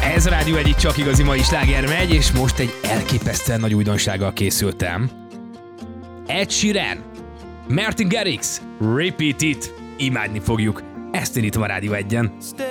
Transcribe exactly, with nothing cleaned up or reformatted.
Ez a Rádió egyik csak igazi mai sláger megy, és most egy elképesztően nagy újdonsággal készültem. Ed Sheeran, Martin Garrix, Repeat It. Imádni fogjuk. Ezt indítom a Rádió egyen.